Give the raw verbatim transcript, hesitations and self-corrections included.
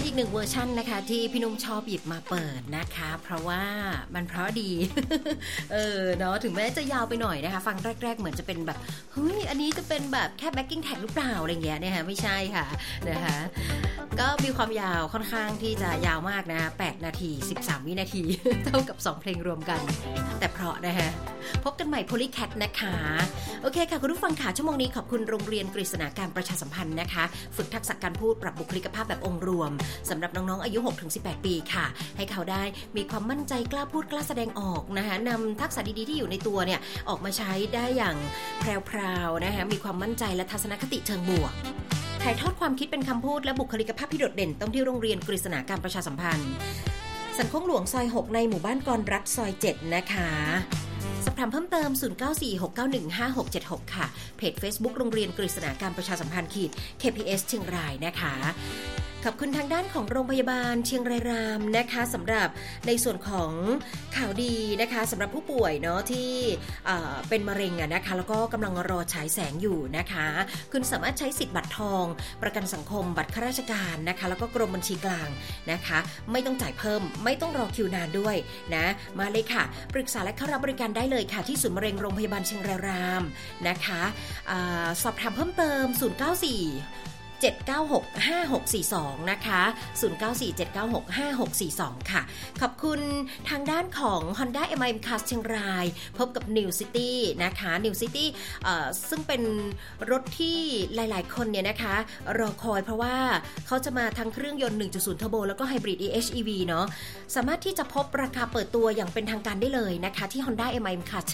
อีกหนึ่งเวอร์ชันนะคะที่พี่นุ่มชอบหยิบมาเปิดนะคะเพราะว่ามันเพราะดี เออเนาะถึงแม้จะยาวไปหน่อยนะคะฟังแรกๆเหมือนจะเป็นแบบเฮ้ยอันนี้จะเป็นแบบแค่ backing tag หรือเปล่าอะไรเงี้ยนะคะไม่ใช่ค่ะนะคะก็มีความยาวค่อนข้างที่จะยาวมากนะแปดนาทีสิบสามวินาที เท่ากับสองเพลงรวมกันแต่เพราะนะคะพบกันใหม่ Polycat นะคะโอเคค่ะคุณผู้ฟังค่ะชั่วโมงนี้ขอบคุณโรงเรียนกฤษณาการประชาสัมพันธ์นะคะฝึกทักษะการพูดปรับบุคลิกภาพแบบองค์รวมสำหรับน้องๆอายุ หกถึงสิบแปด ปีค่ะให้เขาได้มีความมั่นใจกล้าพูดกล้าแสดงออกนะคะนำทักษะดีๆที่อยู่ในตัวเนี่ยออกมาใช้ได้อย่างแพรวๆนะคะมีความมั่นใจและทัศนคติเชิงบวกถ่ายทอดความคิดเป็นคำพูดและบุคลิกภาพที่โดดเด่นต้องที่โรงเรียนกฤษณาการประชาสัมพันธ์สันคงหลวงซอยหกในหมู่บ้านกรรัตน์ซอยเจ็ดนะคะสอบถามเพิ่มเติมศูนย์ เก้า สี่ หก เก้า หนึ่ง ห้า หก เจ็ด หกค่ะเพจ Facebook โรงเรียนกฤษณาการประชาสัมพันธ์ขีด เค พี เอส เชียงรายนะคะขอบคุณทางด้านของโรงพยาบาลเชียงรายรามนะคะสำหรับในส่วนของข่าวดีนะคะสำหรับผู้ป่วยเนาะที่เอ่อเป็นมะเร็งอะนะคะแล้วก็กำลังรอฉายแสงอยู่นะคะคุณสามารถใช้สิทธิ์บัตรทองประกันสังคมบัตรข้าราชการนะคะแล้วก็กรมบัญชีกลางนะคะไม่ต้องจ่ายเพิ่มไม่ต้องรอคิวนานด้วยนะมาเลยค่ะปรึกษาและเข้ารับบริการได้เลยค่ะที่ศูนย์มะเร็งโรงพยาบาลเชียงรายรามนะคะอ่าสอบถามเพิ่มเติมศูนย์ เก้า สี่เจ็ด เก้า หก ห้า หก สี่ สองนะคะศูนย์ เก้า สี่ เจ็ด เก้า หก ห้า หก สี่ สองค่ะขอบคุณทางด้านของ Honda เอ็ม ไอ เอ็ม Cars เชียงรายพบกับ New City นะคะ New City เอ่อซึ่งเป็นรถที่หลายๆคนเนี่ยนะคะรอคอยเพราะว่าเขาจะมาทั้งเครื่องยนต์ หนึ่งจุดศูนย์ Turbo แล้วก็ Hybrid อี เอช อี วี เนาะสามารถที่จะพบราคาเปิดตัวอย่างเป็นทางการได้เลยนะคะที่ Honda เอ็ม ไอ เอ็ม Cars เฉ